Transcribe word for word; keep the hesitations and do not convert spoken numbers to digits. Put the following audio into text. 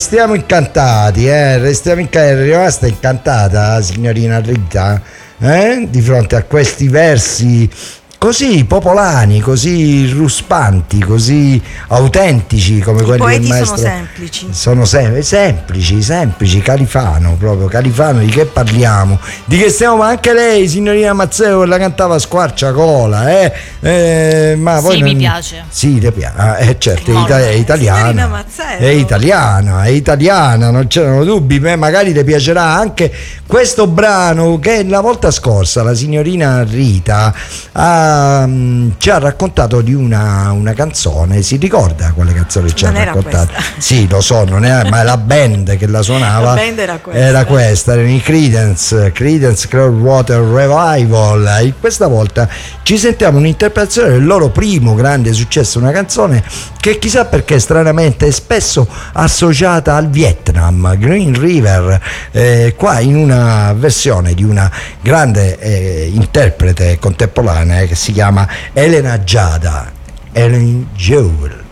restiamo incantati, eh, restiamo incantati. È rimasta incantata signorina Rita, eh, di fronte a questi versi così popolani, così ruspanti, così autentici come I quelli del poeti maestro. sono semplici. Sono sem- semplici, semplici, Califano, proprio Califano, di che parliamo? Di che stiamo, ma anche lei, signorina Mazzeo, la cantava Squarciagola, eh? eh ma poi Sì, non... mi piace. Sì, le piace, eh, certo, è, Molto. ita- è italiana. Signorina Mazzeo. È italiana, è italiana, non c'erano dubbi, beh, magari le piacerà anche questo brano che la volta scorsa la signorina Rita ha ci ha raccontato di una, una canzone. Si ricorda quale canzone ci Non ha era raccontato? questa. Sì, lo so, non era, ma la band che la suonava La band era questa. era questa, erano i Creedence Creedence Clearwater Revival. E questa volta ci sentiamo un'interpretazione del loro primo grande successo, una canzone che chissà perché stranamente è spesso associata al Vietnam, Green River, eh, qua in una versione di una grande eh, interprete contemporanea che si chiama Elena Giada, Ellen Jewel.